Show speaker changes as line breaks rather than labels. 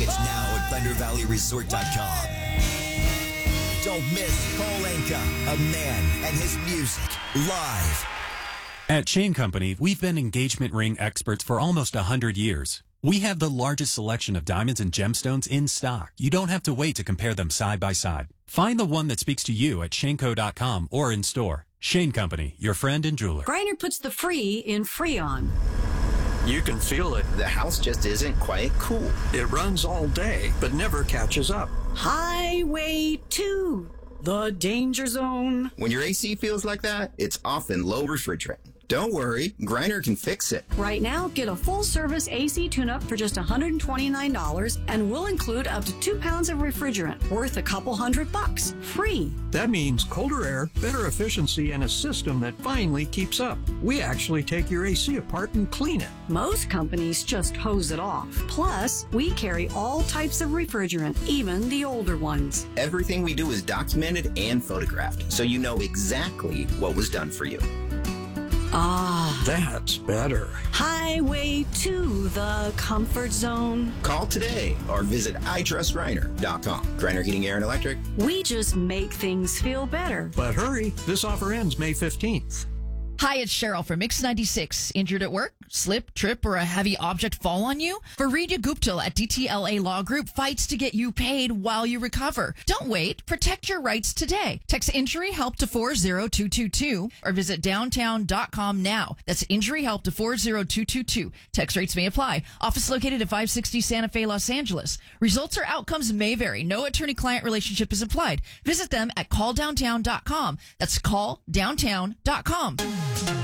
Tickets now at ThunderValleyResort.com. Don't miss Paul Anka, a man and his music, live.
At Chain Company, we've been engagement ring experts for almost 100 years. We have the largest selection of diamonds and gemstones in stock. You don't have to wait to compare them side by side. Find the one that speaks to you at shaneco.com or in store. Shane Company, your friend and jeweler.
Griner puts the free in Freon.
You can feel it.
The house just isn't quite cool.
It runs all day, but never catches up.
Highway 2, the danger zone.
When your AC feels like that, it's often low refrigerant. Don't worry, Griner can fix it.
Right now, get a full-service AC tune-up for just $129, and we'll include up to 2 pounds of refrigerant, worth a couple $100, free.
That means colder air, better efficiency, and a system that finally keeps up. We actually take your AC apart and clean it.
Most companies just hose it off. Plus, we carry all types of refrigerant, even the older ones.
Everything we do is documented and photographed, so you know exactly what was done for you.
Ah,
That's better.
Highway to the comfort zone.
Call today or visit itrustgriner.com. Griner Heating, Air, and Electric.
We just make things feel better.
But hurry, this offer ends May 15th.
Hi, it's Cheryl from Mix 96. Injured at work? Slip, trip, or a heavy object fall on you? Faridya Guptal at DTLA Law Group fights to get you paid while you recover. Don't wait. Protect your rights today. Text Injury Help to 40222 or visit downtown.com now. That's Injury Help to 40222. Text rates may apply. Office located at 560 Santa Fe, Los Angeles. Results or outcomes may vary. No attorney-client relationship is implied. Visit them at calldowntown.com. That's calldowntown.com.